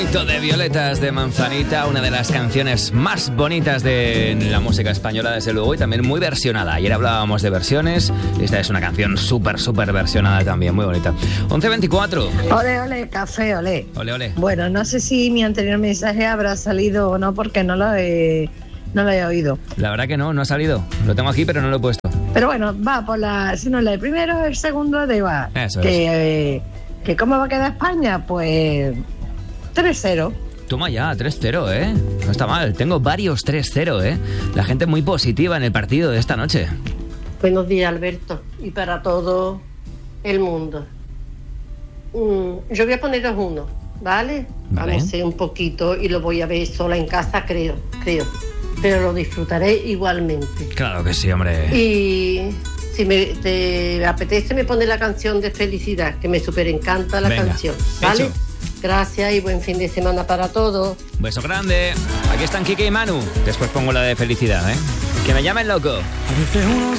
De Violetas de Manzanita, una de las canciones más bonitas de la música española, desde luego, y también muy versionada. Ayer hablábamos de versiones, y esta es una canción súper versionada también, muy bonita. 11:24. Ole, café, ole. Ole. Bueno, no sé si mi anterior mensaje habrá salido o no, porque no lo he oído. La verdad que no ha salido. Lo tengo aquí, pero no lo he puesto. Pero bueno, va por si no la de primero, el segundo de va. Eso que ¿cómo va a quedar España? Pues 3-0. Toma ya, 3-0, ¿eh? No está mal. Tengo varios 3-0, ¿eh? La gente muy positiva en el partido de esta noche. Buenos días, Alberto. Y para todo el mundo. Yo voy a poner 2-1, ¿vale? Vamos a hacer un poquito y lo voy a ver sola en casa, creo. Pero lo disfrutaré igualmente. Claro que sí, hombre. Y si te apetece, me pone la canción de Felicidad, que me súper encanta la canción, ¿vale? Hecho. Gracias y buen fin de semana para todos. Un beso grande. Aquí están Kike y Manu. Después pongo la de Felicidad, ¿eh? Que me llamen loco. A veces uno